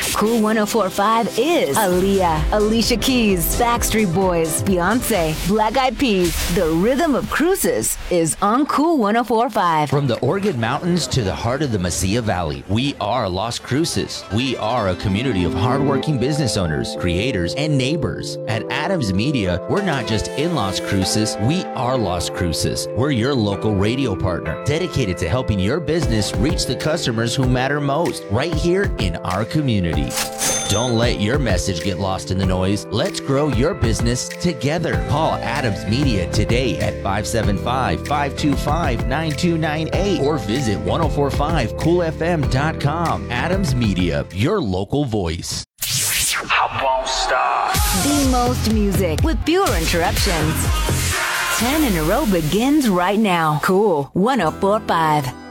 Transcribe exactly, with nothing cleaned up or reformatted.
Cool one oh four point five is Aaliyah, Alicia Keys, Backstreet Boys, Beyonce, Black Eyed Peas. The rhythm of cruises is on Cool one oh four point five. From the Organ Mountains to the heart of the Mesilla Valley, we are Las Cruces. We are a community of hardworking business owners, creators, and neighbors. At Adams Media, we're not just in Las Cruces, we are Las Cruces. We're your local radio partner, dedicated to helping your business reach the customers who matter most, right here in our community. Don't let your message get lost in the noise. Let's grow your business together. Call Adams Media today at five seven five, five two five, nine two nine eight or visit ten forty-five cool f m dot com. Adams Media, your local voice. I won't stop. The most music with fewer interruptions. ten in a row begins right now. Cool one oh four point five.